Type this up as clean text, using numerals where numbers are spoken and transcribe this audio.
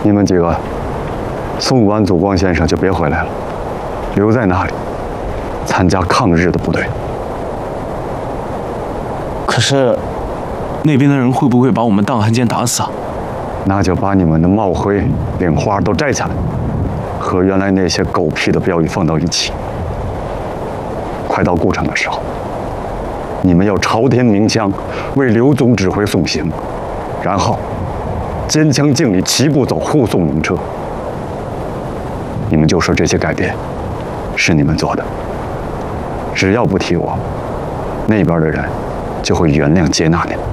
你们几个送完祖光先生就别回来了，留在那里参加抗日的部队。 可是，那边的人会不会把我们档案监打死啊？ 那就把你们的帽徽、领花都摘下来，和原来那些狗屁的标语放到一起。快到故城的时候，你们要朝天鸣枪，为刘总指挥送行，然后肩枪敬礼，齐步走，护送灵车。你们就说这些改变是你们做的，只要不提我，那边的人就会原谅接纳你们。